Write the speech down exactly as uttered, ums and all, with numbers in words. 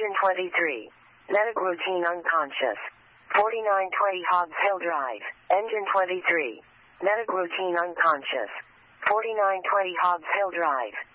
Engine twenty-three. Medic routine unconscious. forty-nine twenty Hobbs Hill Drive. Engine twenty-three. Medic routine unconscious. forty-nine twenty Hobbs Hill Drive.